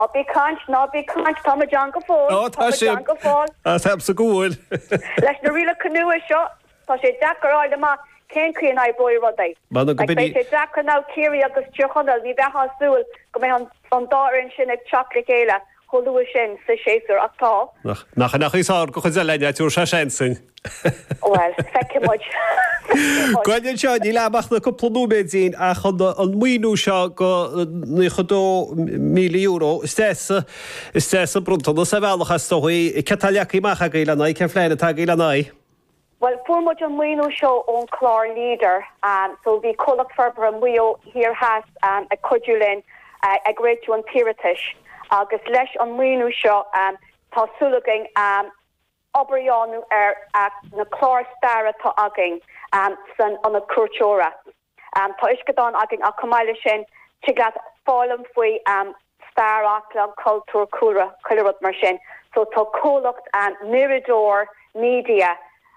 Be can't Tom John go fall. Oh, John go fall. That's absolutely good. Let's the real canoe shot. So she Jacker all the ma can't clean I boy roddy. Like they Jacker now Kiri agus Chochandal we back house go me on daughter in shin chocolate gala. Holu shin sa shaker atá. Nach is hard go zelenia tú sa shensin. Well, thank you much. Gwaith seo ní leabach na cúpla méidín a chun an muoinú seo go €9,000 Stessa brunta sa bhealachas tóí Cataliaí macha gaile na cen fleine tá gaile na. Well, for much on muoinú seo on chlár leader, so the colloq ferber an muo here has a codulin a great one piratish. Agus leis an muoinú seo tá sulagin Obrionu na chlár stara tá agin san an a curchora. Tá isgadán agin a cumáile sin tigad fálam faoi star aclan cultúr cuilead mar sin. So tá cólacht Mirador Media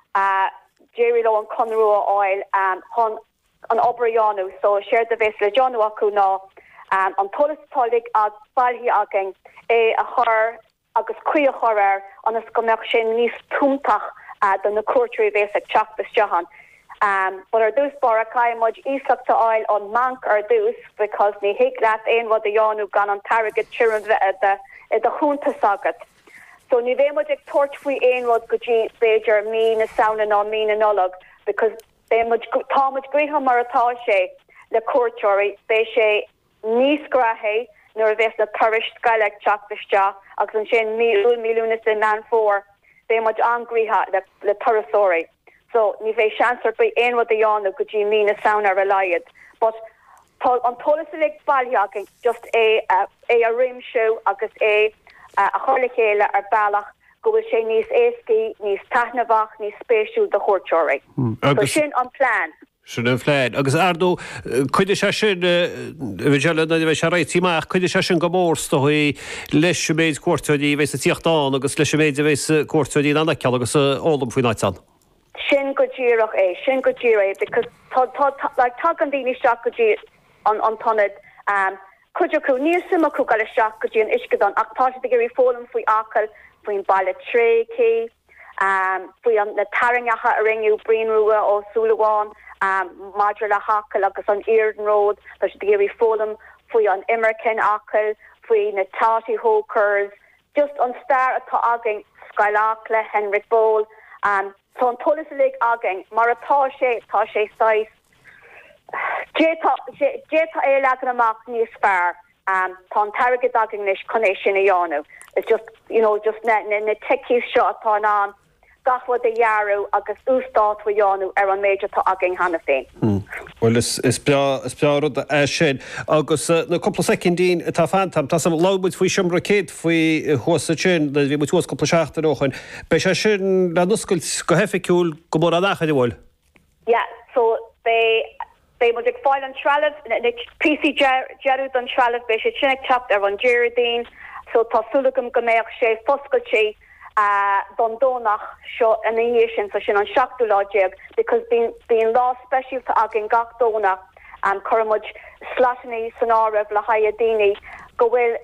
Jerry Lo an Conroe Oil hon an Obrionu. So share the vessel John Waku ná an tolastálig ag balhi agin a chur agus cuia chorir an is gomach sin níos túmtach don na cuairtrí bhéasach teachtas Johan. But ar dús bar a caiimid ísach ta oil on mank ar dús because ní hic leat ein wat a Janú gan an target children the chunta sagat. So ní bhéimid ag tort fui ein wat go dí Beiger mí na sauna ná mí na nolog because bhéimid támid griha mar atá sé le cuairtrí bé sé níos grahe nor a bheits na thuris skyleg teachtas agus an sin milliúna in man 4 bé much angriha le thurisóri. So ní bheith seansar by ein wat a Janú go dí mí na sauna relayed. But an tolasig bailhiagin just a rimshow agus a cholichéile ar bailach go bhfuil sé níos éascí, níos taithnavach, níos spéisiú de chóirteoirí. So sin an plán. Sin an phléin. Agus ardú chuide se sin bhíile na bheith se réitíach chuide se sin go mórstóí leis méid cuairteí bheits a tíochtán agus leis méid a bheits cuairteí anna ceall agus ólam faoin áitsan. Sin go ddíireach sin go ddíir because tá an daoine seach go dtí an tonad chuidir chu níos sima chu gal seach go dtí an iscadán ach tá de gurí fólam faoi acail faoin baile trécí faoi an na taringacha a ringú bríonrua ó Súlaháin Madra le hacail agus an Earden Road tá de gurí fólam faoi an Imerkin acail faoi na Tati Hokers just an star atá agin Skylark le Henrik Bowl so an tolasig agin mar atá sé sais Jeta é legan amach níos fearr tá an targad agin leis conéis sin a Janú. It's just na techies seo atá an gachfud a Yarú agus ústát wa Janú ar an méidir tá agin hanna féin. Well is bearad sin agus na coppla secondín tá fantam tá sam lábud faoi siomra céad faoi thuasa sin le bhí mutuas coppla seachtain óchain. Bei sé sin le nuscail go heficúil go mór a nachcha bhil? Yeah, so they would file on trallad, PC Gerud on trallad, they should chinnick chopped ar on Gerardine, so Tosulugum Gameach she Foscachi, Dondonach, show an nation, so shin on Shaktu Logic, because being law special to Agin Gakdona, Kuramuj Slatany, Sonara, Lahayadini, go will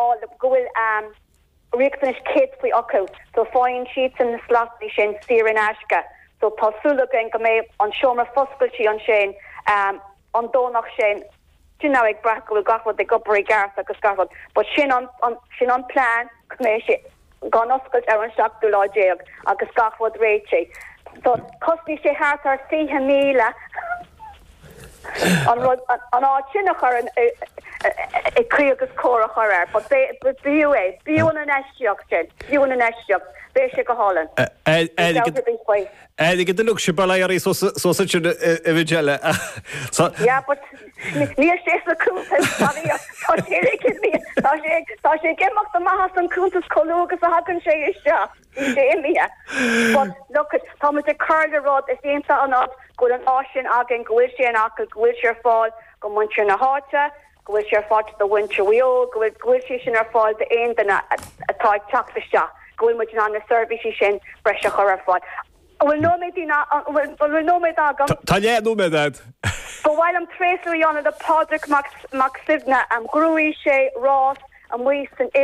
Rickfinish kids we occult, so fine sheets in the Slatany shin, Steer in Ashka, so Tosulugum Game on Shomer Foscachi on Shane. On Donach Shane, you know, like Brackle got what they got break Garth agus Garth, but Shin on plan, Commission, gone Oscar Aaron Shock to Law Jail, agus Garth Rachel. So, Cosby she has her see Hamila on our Chinachar and a Kriagus Cora horror, but be on an Eshjuk, Basic Holland. Get the look she balay so such a vigilla. Yeah, but near the Kuntas she came up the Mahas and Kuntas Kolugas a Hakan Shea. But look at Thomas the Curler Road, the same on us, go an ocean again, go wish and Akal, go wish your fall, go munch in a hota, go wish your fall to the winter wheel, go wish in her fall the end and a tight chocolate shop, go in with on the service shin, fresh a horror fall. Well, no, maybe not. Well, no, maybe not. Tanya, no, maybe that. But while I'm tracing on the Podrick Maxivna, Gruishe, Ross, an mu san